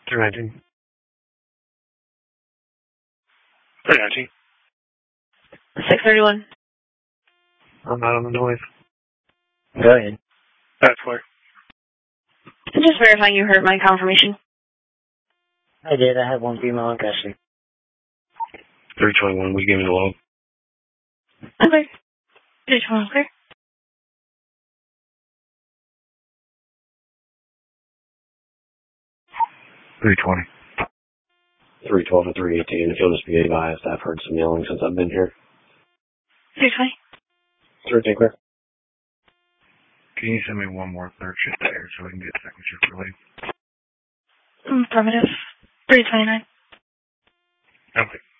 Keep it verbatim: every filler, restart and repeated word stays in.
three nineteen. three nineteen. six thirty-one. I'm not on the noise. Go ahead. That's where. I'm just verifying you heard my confirmation. I did. I have one female in custody. three twenty-one, we give me the log. Okay. three twenty-one, okay. three twenty. three twelve and three eighteen. If you'll just be advised, I've heard some yelling since I've been here. three twenty. three ten clear. Can you send me one more third shift there so we can get second shift relief? Affirmative. three twenty-nine. Okay.